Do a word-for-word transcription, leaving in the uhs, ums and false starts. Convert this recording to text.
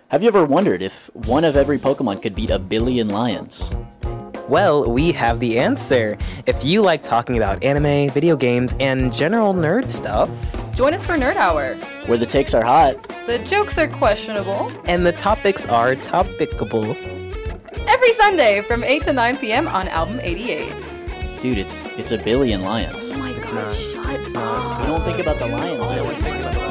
Have you ever wondered if one of every Pokemon could beat a billion lions? Well, we have the answer. If you like talking about anime, video games, and general nerd stuff, join us for Nerd Hour, where the takes are hot, the jokes are questionable, and the topics are topicable. Every Sunday from eight to nine p.m. on Album eighty-eight. Dude, it's it's a billion lions. Oh my It's god, not. shut It's up. not. You don't think about the lion. No one's thinking